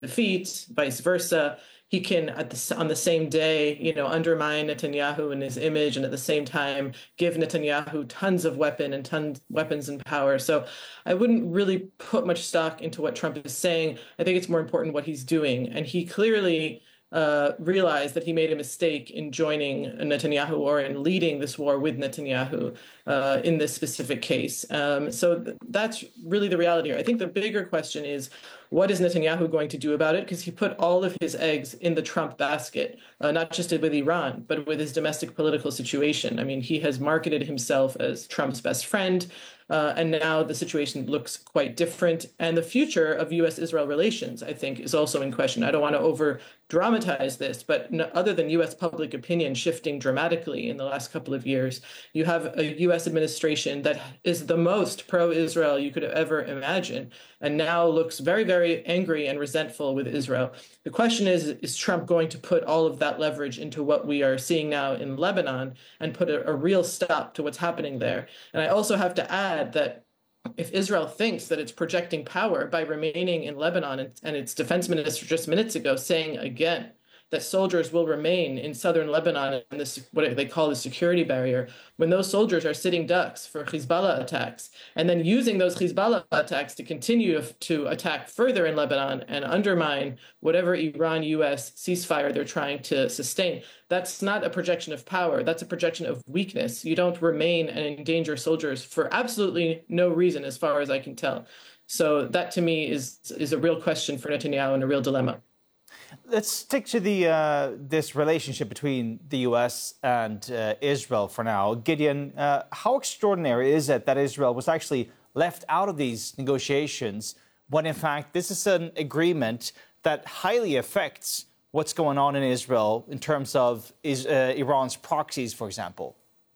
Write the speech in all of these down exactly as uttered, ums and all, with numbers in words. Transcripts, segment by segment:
defeat, vice versa. He can, at the, on the same day, you know, undermine Netanyahu and his image, and at the same time give Netanyahu tons of weapon and tons weapons and power. So I wouldn't really put much stock into what Trump is saying. I think it's more important what he's doing, and he clearly uh, realized that he made a mistake in joining Netanyahu or in leading this war with Netanyahu uh, in this specific case. Um, so th- that's really the reality here. I think the bigger question is, what is Netanyahu going to do about it? Because he put all of his eggs in the Trump basket, uh, not just with Iran, but with his domestic political situation. I mean, he has marketed himself as Trump's best friend, uh, and now the situation looks quite different. And the future of U S Israel relations, I think, is also in question. I don't want to over dramatize this, but no, other than U S public opinion shifting dramatically in the last couple of years, you have a U S administration that is the most pro-Israel you could ever imagine, and now looks very, very angry and resentful with Israel. The question is, is Trump going to put all of that leverage into what we are seeing now in Lebanon and put a, a real stop to what's happening there? And I also have to add that if Israel thinks that it's projecting power by remaining in Lebanon, and, and its defense minister just minutes ago saying again that soldiers will remain in southern Lebanon in this, what they call the security barrier, when those soldiers are sitting ducks for Hezbollah attacks, and then using those Hezbollah attacks to continue to attack further in Lebanon and undermine whatever Iran-U S ceasefire they're trying to sustain, that's not a projection of power. That's a projection of weakness. You don't remain and endanger soldiers for absolutely no reason, as far as I can tell. So that, to me, is, is a real question for Netanyahu and a real dilemma. Let's stick to the uh, this relationship between the U S and uh, Israel for now. Gideon, uh, how extraordinary is it that Israel was actually left out of these negotiations when, in fact, this is an agreement that highly affects what's going on in Israel in terms of is, uh, Iran's proxies, for example?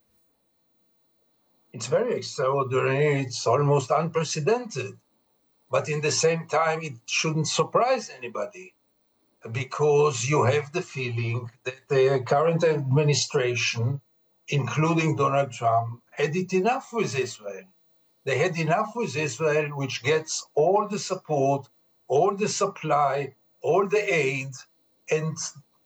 It's very extraordinary. It's almost unprecedented. But in the same time, it shouldn't surprise anybody, because you have the feeling that the current administration, including Donald Trump, had it enough with Israel. They had enough with Israel, which gets all the support, all the supply, all the aid, and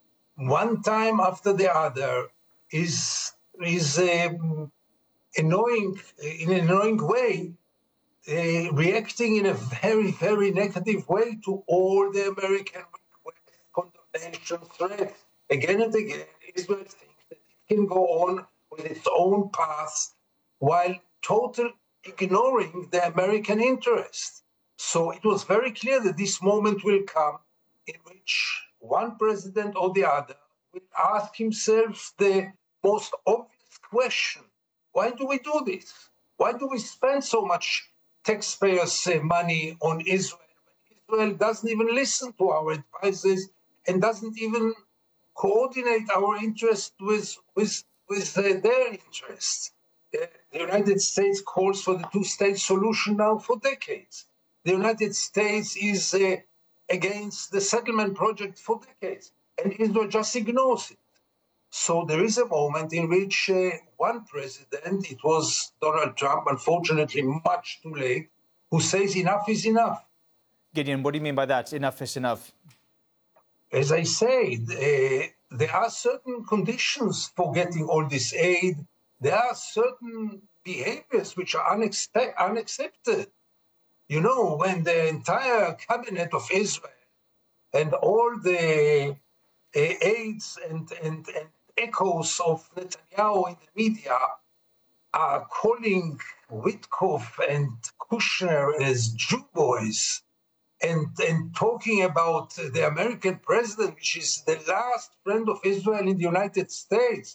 one time after the other is, is um, annoying, in an annoying way, uh, reacting in a very, very negative way to all the American condemnation threats. Again and again, Israel thinks that it can go on with its own path while totally ignoring the American interest. So it was very clear that this moment will come in which one president or the other will ask himself the most obvious question: why do we do this? Why do we spend so much taxpayers' money on Israel when Israel doesn't even listen to our advices and doesn't even coordinate our interest with, with, with uh, their interests? Uh, the United States calls for the two-state solution now for decades. The United States is uh, against the settlement project for decades, and Israel just ignores it. So there is a moment in which uh, one president, it was Donald Trump, unfortunately much too late, who says enough is enough. Gideon, what do you mean by that? Enough is enough. As I said, uh, there are certain conditions for getting all this aid. There are certain behaviors which are unexpe- unaccepted. You know, when the entire cabinet of Israel and all the uh, aides and, and, and echoes of Netanyahu in the media are calling Witkoff and Kushner as Jew boys, and, and talking about the American president, which is the last friend of Israel in the United States,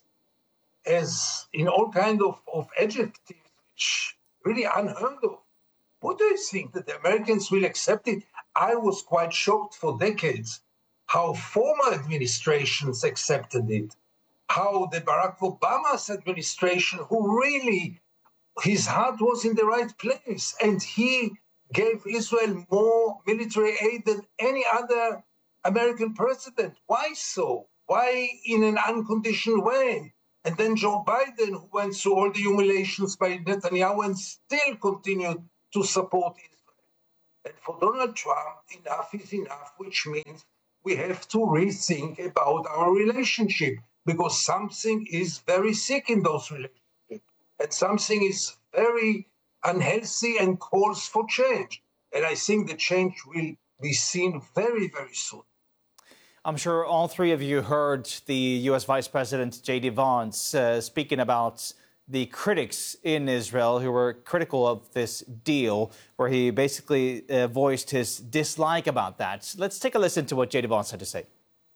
as in all kinds of, of adjectives, which really unheard of. What do you think, that the Americans will accept it? I was quite shocked for decades how former administrations accepted it, how the Barack Obama's administration, who really, his heart was in the right place, and he gave Israel more military aid than any other American president. Why so? Why in an unconditional way? And then Joe Biden, who went through all the humiliations by Netanyahu and still continued to support Israel. And for Donald Trump, enough is enough, which means we have to rethink about our relationship because something is very sick in those relationships and something is very unhealthy and calls for change. And I think the change will be seen very, very soon. I'm sure all three of you heard the U S Vice President J D Vance uh, speaking about the critics in Israel who were critical of this deal, where he basically uh, voiced his dislike about that. Let's take a listen to what J D Vance had to say.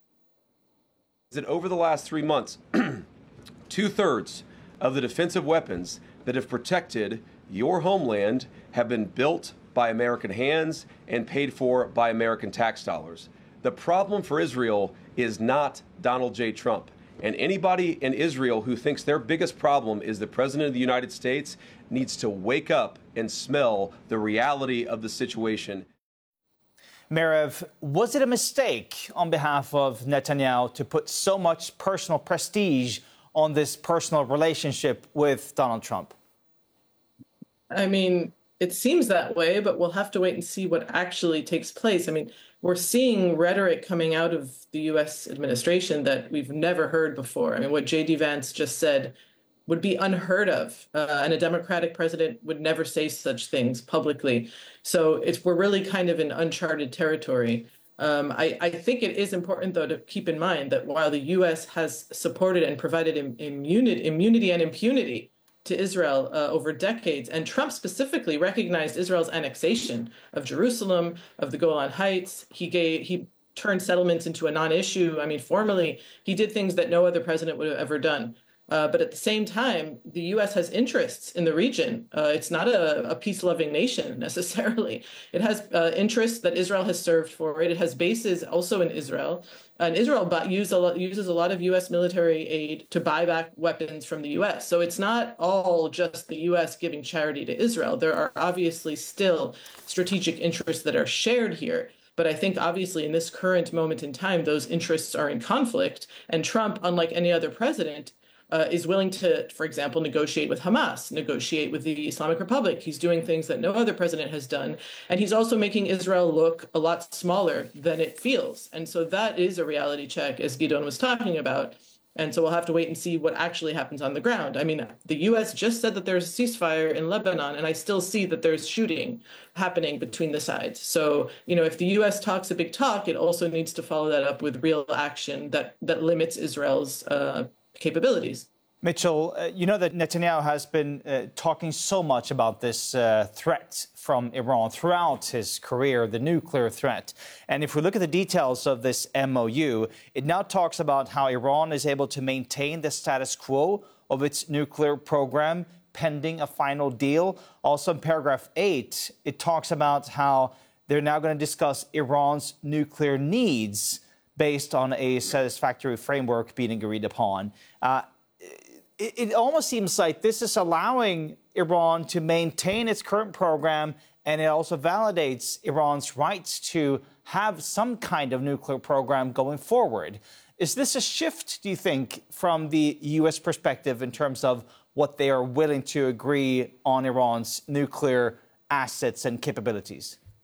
That over the last three months, two-thirds of the defensive weapons that have protected your homeland have been built by American hands and paid for by American tax dollars. The problem for Israel is not Donald J. Trump. And anybody in Israel who thinks their biggest problem is the President of the United States needs to wake up and smell the reality of the situation. Merev, was it a mistake on behalf of Netanyahu to put so much personal prestige on this personal relationship with Donald Trump? I mean, it seems that way, but we'll have to wait and see what actually takes place. I mean, we're seeing rhetoric coming out of the U S administration that we've never heard before. I mean, what J D Vance just said would be unheard of, uh, and a Democratic president would never say such things publicly. So it's we're really kind of in uncharted territory. Um, I, I think it is important, though, to keep in mind that while the U S has supported and provided im- immunity, immunity and impunity to Israel uh, over decades, and Trump specifically recognized Israel's annexation of Jerusalem, of the Golan Heights. He gave he turned settlements into a non-issue. I mean, formally, he did things that no other president would have ever done. Uh, but at the same time, the U S has interests in the region. Uh, it's not a, a peace-loving nation necessarily. It has uh, interests that Israel has served for it. It has bases also in Israel. And Israel use a lot, uses a lot of U S military aid to buy back weapons from the U S. So it's not all just the U S giving charity to Israel. There are obviously still strategic interests that are shared here. But I think obviously in this current moment in time, those interests are in conflict. And Trump, unlike any other president, Uh, is willing to, for example, negotiate with Hamas, negotiate with the Islamic Republic. He's doing things that no other president has done. And he's also making Israel look a lot smaller than it feels. And so that is a reality check, as Gideon was talking about. And so we'll have to wait and see what actually happens on the ground. I mean, the U S just said that there's a ceasefire in Lebanon, and I still see that there's shooting happening between the sides. So, you know, if the U S talks a big talk, it also needs to follow that up with real action that, that limits Israel's uh, capabilities. Mitchell, uh, you know that Netanyahu has been uh, talking so much about this uh, threat from Iran throughout his career, the nuclear threat. And if we look at the details of this M O U, it now talks about how Iran is able to maintain the status quo of its nuclear program pending a final deal. Also in paragraph eight, it talks about how they're now going to discuss Iran's nuclear needs based on a satisfactory framework being agreed upon. Uh, it, it almost seems like this is allowing Iran to maintain its current program, and it also validates Iran's rights to have some kind of nuclear program going forward. Is this a shift, do you think, from the U S perspective in terms of what they are willing to agree on Iran's nuclear assets and capabilities?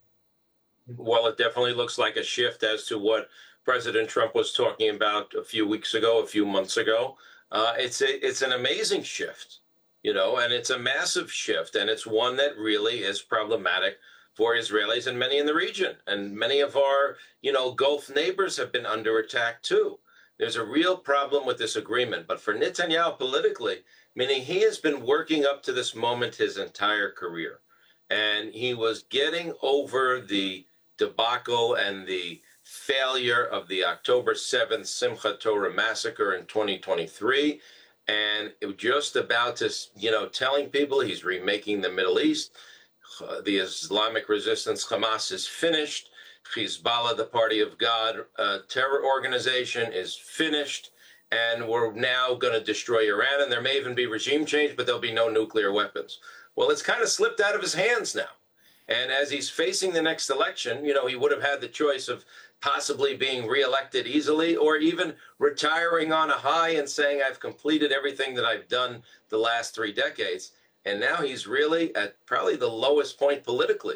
Well, it definitely looks like a shift as to what President Trump was talking about a few weeks ago, a few months ago. Uh, it's a, it's an amazing shift, you know, and it's a massive shift, and it's one that really is problematic for Israelis and many in the region. And many of our, you know, Gulf neighbors have been under attack too. There's a real problem with this agreement. But for Netanyahu politically, meaning he has been working up to this moment his entire career, and he was getting over the debacle and the failure of the October seventh Simchat Torah massacre in twenty twenty-three, and it was just about to, you know, telling people he's remaking the Middle East. Uh, the Islamic resistance Hamas is finished. Hezbollah, the Party of God uh, terror organization, is finished, and we're now going to destroy Iran, and there may even be regime change, but there'll be no nuclear weapons. Well, it's kind of slipped out of his hands now. And as he's facing the next election, you know, he would have had the choice of possibly being reelected easily or even retiring on a high and saying, I've completed everything that I've done the last three decades. And now he's really at probably the lowest point politically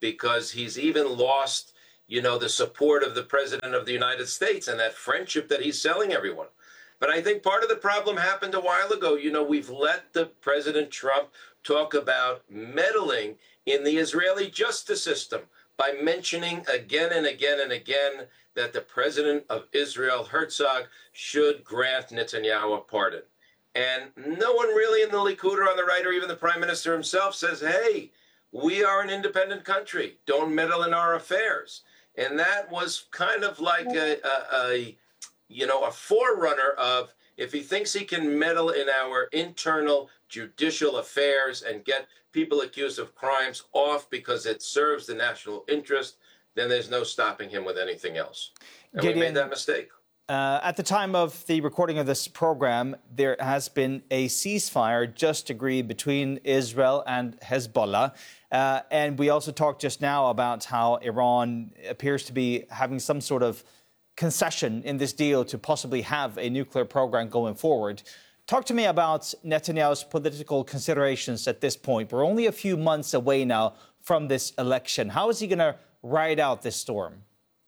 because he's even lost, you know, the support of the president of the United States and that friendship that he's selling everyone. But I think part of the problem happened a while ago. You know, we've let the President Trump talk about meddling in the Israeli justice system by mentioning again and again and again that the president of Israel, Herzog, should grant Netanyahu a pardon. And no one really in the Likud or on the right or even the prime minister himself says, hey, we are an independent country. Don't meddle in our affairs. And that was kind of like a, a, a you know, a forerunner of, if he thinks he can meddle in our internal judicial affairs and get people accused of crimes off because it serves the national interest, then there's no stopping him with anything else. And Gideon, we made that mistake. Uh, at the time of the recording of this program, there has been a ceasefire just agreed between Israel and Hezbollah. Uh, and we also talked just now about how Iran appears to be having some sort of concession in this deal to possibly have a nuclear program going forward. Talk to me about Netanyahu's political considerations at this point. We're only a few months away now from this election. How is he going to ride out this storm?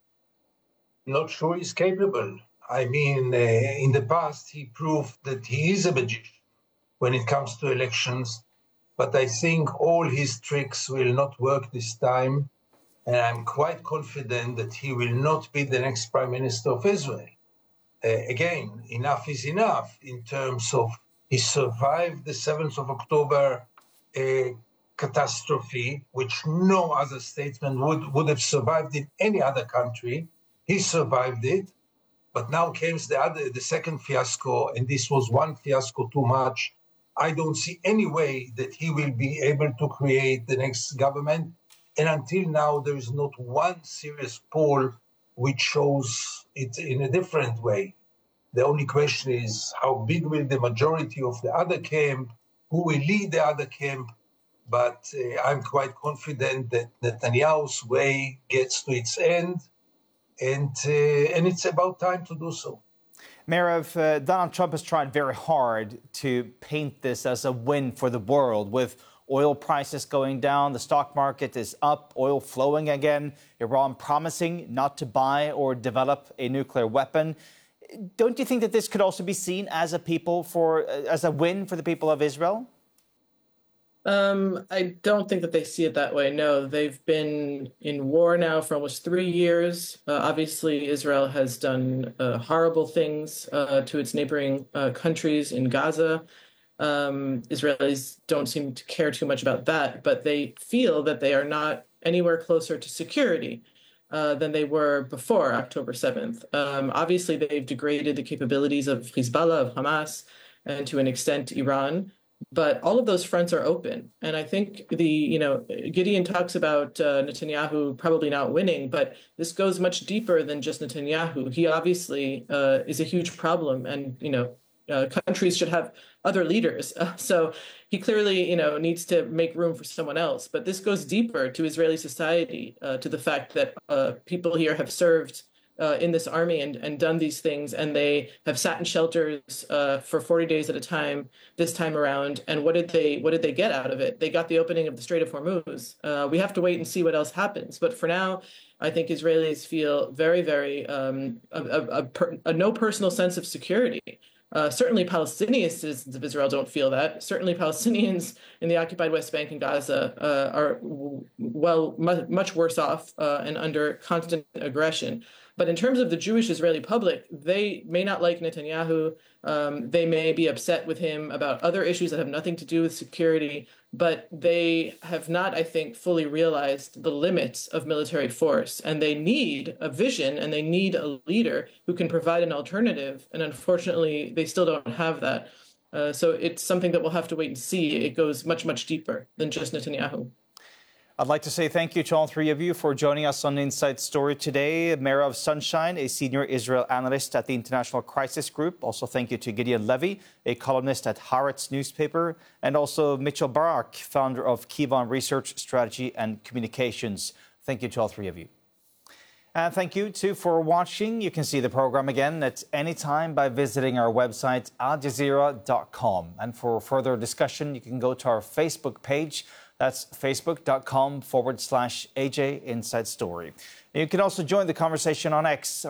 Not sure he's capable. I mean, uh, in the past, he proved that he is a magician when it comes to elections. But I think all his tricks will not work this time. And I'm quite confident that he will not be the next prime minister of Israel. Uh, again, enough is enough in terms of he survived the seventh of October uh, catastrophe, which no other statesman would, would have survived in any other country. He survived it. But now came the other, the second fiasco, and this was one fiasco too much. I don't see any way that he will be able to create the next government. And until now, there is not one serious poll which shows it in a different way. The only question is how big will the majority of the other camp, who will lead the other camp. But uh, I'm quite confident that Netanyahu's way gets to its end. And, uh, and it's about time to do so. Meirav, uh, Donald Trump has tried very hard to paint this as a win for the world, with oil prices going down, the stock market is up, oil flowing again, Iran promising not to buy or develop a nuclear weapon. Don't you think that this could also be seen as a people for as a win for the people of Israel? Um, I don't think that they see it that way. No, they've been in war now for almost three years. Uh, obviously, Israel has done uh, horrible things uh, to its neighboring uh, countries in Gaza. Um, Israelis don't seem to care too much about that, but they feel that they are not anywhere closer to security uh, than they were before October seventh. Um, obviously, they've degraded the capabilities of Hezbollah, of Hamas, and to an extent, Iran. But all of those fronts are open. And I think the, you know, Gideon talks about uh, Netanyahu probably not winning, but this goes much deeper than just Netanyahu. He obviously uh, is a huge problem, and, you know, uh, countries should have other leaders. Uh, so he clearly, you know, needs to make room for someone else. But this goes deeper to Israeli society, uh, to the fact that uh, people here have served Uh, in this army and, and done these things, and they have sat in shelters uh, for forty days at a time this time around. And what did they what did they get out of it? They got the opening of the Strait of Hormuz. Uh, we have to wait and see what else happens. But for now, I think Israelis feel very, very um, a, a, a, per, a no personal sense of security. Uh, certainly Palestinian citizens of Israel don't feel that. Certainly Palestinians in the occupied West Bank and Gaza uh, are, well, much, much worse off uh, and under constant aggression. But in terms of the Jewish Israeli public, they may not like Netanyahu. Um, they may be upset with him about other issues that have nothing to do with security. But they have not, I think, fully realized the limits of military force. And they need a vision, and they need a leader who can provide an alternative. And unfortunately, they still don't have that. Uh, so it's something that we'll have to wait and see. It goes much, much deeper than just Netanyahu. I'd like to say thank you to all three of you for joining us on Inside Story today. Meirav Sunshine, a senior Israel analyst at the International Crisis Group. Also thank you to Gideon Levy, a columnist at Haaretz newspaper, and also Mitchell Barak, founder of Kivon Research, Strategy and Communications. Thank you to all three of you. And thank you, too, for watching. You can see the program again at any time by visiting our website, al jazeera dot com. And for further discussion, you can go to our Facebook page. That's facebook.com forward slash AJ Inside Story. You can also join the conversation on X.